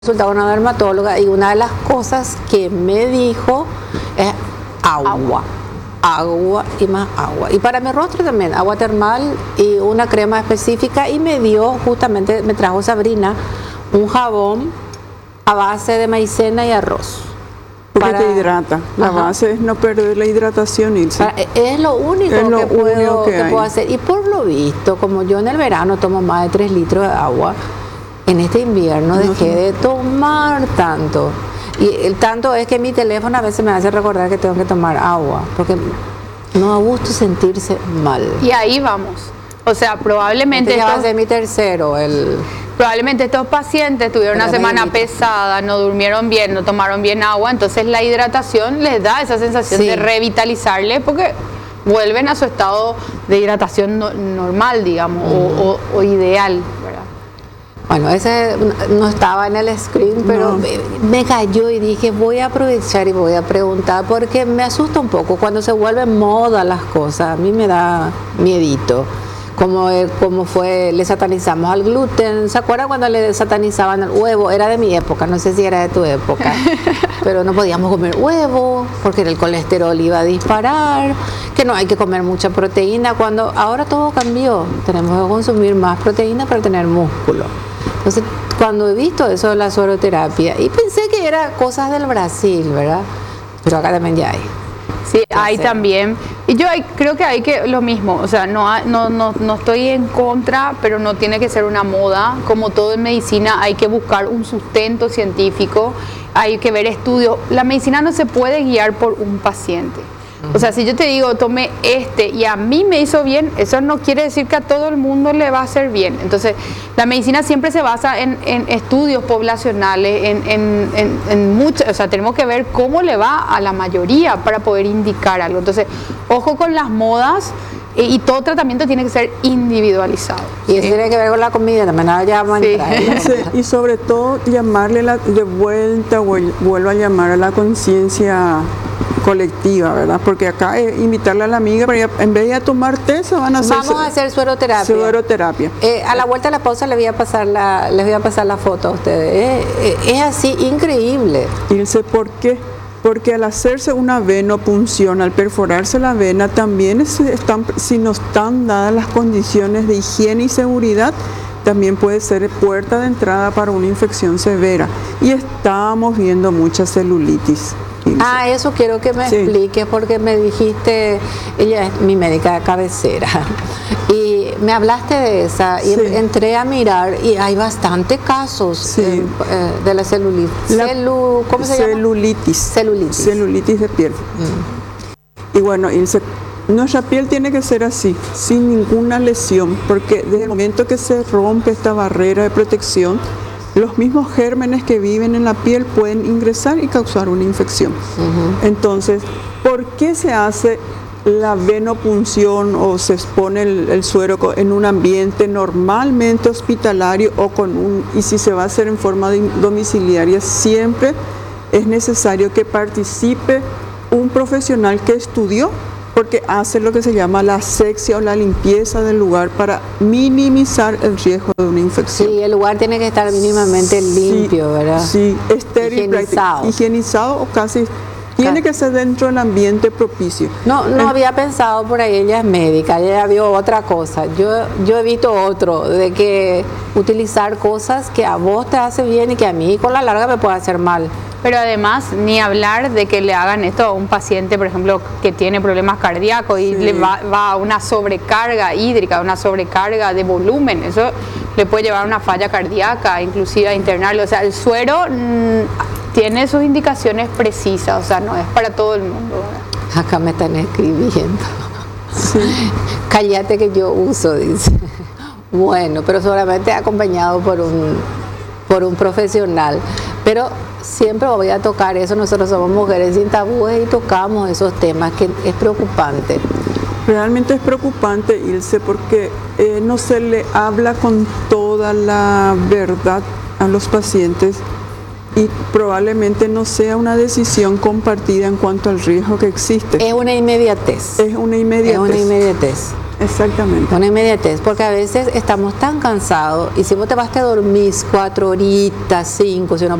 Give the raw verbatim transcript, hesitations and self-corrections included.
consultaba a una dermatóloga y una de las cosas que me dijo es agua. agua. Agua y más agua. Y para mi rostro también, agua termal y una crema específica. Y me dio, justamente me trajo Sabrina, un jabón a base de maicena y arroz. Porque para, te hidrata. La ajá. base es no perder la hidratación, Ilse. Para, es lo único es lo que, puedo, único que, que puedo hacer. Y por lo visto, como yo en el verano tomo más de tres litros de agua, en este invierno no dejé sé. de tomar tanto. Y el tanto es que mi teléfono a veces me hace recordar que tengo que tomar agua, porque no da gusto sentirse mal. Y ahí vamos. O sea, probablemente... Este ya va a ser mi tercero, el... Probablemente estos pacientes tuvieron una semana pesada, no durmieron bien, no tomaron bien agua, entonces la hidratación les da esa sensación sí. de revitalizarle porque vuelven a su estado de hidratación no, normal, digamos, mm. o, o, o ideal, ¿verdad? Bueno, ese no estaba en el screen, pero no. me, me cayó y dije, voy a aprovechar y voy a preguntar, porque me asusta un poco cuando se vuelven moda las cosas, a mí me da miedito. Como, como fue, le satanizamos al gluten. ¿Se acuerdan cuando le satanizaban el huevo? Era de mi época, no sé si era de tu época. Pero no podíamos comer huevo porque el colesterol iba a disparar, que no hay que comer mucha proteína. Cuando ahora todo cambió, tenemos que consumir más proteína para tener músculo. Entonces, cuando he visto eso de la sueroterapia, y pensé que era cosas del Brasil, ¿verdad? Pero acá también ya hay. Sí, hay también. Y yo hay, creo que hay que lo mismo, o sea, no, no, no, no estoy en contra, pero no tiene que ser una moda. Como todo en medicina, hay que buscar un sustento científico, hay que ver estudios. La medicina no se puede guiar por un paciente. O sea, si yo te digo, tome este y a mí me hizo bien, eso no quiere decir que a todo el mundo le va a hacer bien. Entonces, la medicina siempre se basa en, en estudios poblacionales, en, en, en, en mucho, o sea, tenemos que ver cómo le va a la mayoría para poder indicar algo. Entonces, ojo con las modas. Y, y todo tratamiento tiene que ser individualizado. Y eso ¿sí? tiene que ver con la comida, también nada llaman. Sí. Y sobre todo llamarle la, de vuelta, vuelvo a llamar a la conciencia colectiva, ¿verdad? Porque acá es invitarle a la amiga, pero en vez de tomar té, se van a hacer... Vamos a hacer sueroterapia. Sueroterapia. Eh, a la vuelta de la pausa les voy a pasar la, les voy a pasar la foto a ustedes. Eh, eh, es así, increíble. Ilse, ¿por qué? Porque al hacerse una venopunción, al perforarse la vena, también están, si no están dadas las condiciones de higiene y seguridad, también puede ser puerta de entrada para una infección severa. Y estamos viendo mucha celulitis. Ah, eso quiero que me sí. expliques, porque me dijiste, ella es mi médica de cabecera, y me hablaste de esa, y sí. entré a mirar, y hay bastantes casos sí. eh, eh, de la celulitis. La Celu, ¿Cómo se celulitis. llama? Celulitis. Celulitis de piel. Mm. Y bueno, Ilse, nuestra piel tiene que ser así, sin ninguna lesión, porque desde el momento que se rompe esta barrera de protección, los mismos gérmenes que viven en la piel pueden ingresar y causar una infección. Uh-huh. Entonces, ¿por qué se hace la venopunción o se expone el, el suero en un ambiente normalmente hospitalario o con un, y si se va a hacer en forma de, domiciliaria, siempre es necesario que participe un profesional que estudió, porque hace lo que se llama la asepsia o la limpieza del lugar para minimizar el riesgo de una infección. Sí, el lugar tiene que estar mínimamente limpio, sí, ¿verdad? Sí, estéril, higienizado. higienizado o casi, tiene que ser dentro del ambiente propicio. No, no eh. había pensado por ahí, ella es médica, ella vio otra cosa. Yo, yo he visto otro, de que utilizar cosas que a vos te hace bien y que a mí con la larga me puede hacer mal. Pero además, ni hablar de que le hagan esto a un paciente, por ejemplo, que tiene problemas cardíacos y sí. le va, va a una sobrecarga hídrica, una sobrecarga de volumen. Eso le puede llevar a una falla cardíaca, inclusive a internarlo. O sea, el suero mmm, tiene sus indicaciones precisas, o sea, no es para todo el mundo, ¿verdad? Acá me están escribiendo. Sí. Cállate que yo uso, dice. Bueno, pero solamente acompañado por un, por un profesional. Pero siempre voy a tocar eso, nosotros somos mujeres sin tabúes y tocamos esos temas, que es preocupante. Realmente es preocupante, Ilse, porque eh, no se le habla con toda la verdad a los pacientes y probablemente no sea una decisión compartida en cuanto al riesgo que existe. Es una inmediatez. Es una inmediatez. Es una inmediatez. Exactamente. Una inmediatez, porque a veces estamos tan cansados y si vos te vas te dormís cuatro horitas, cinco, si uno